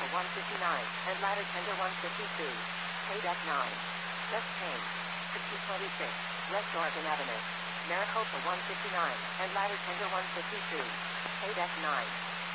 159, and ladder tender 152. Paid F9. Just change. 6026, West Oregon Avenue. Maricopa 159, and ladder tender 152. Paid F9.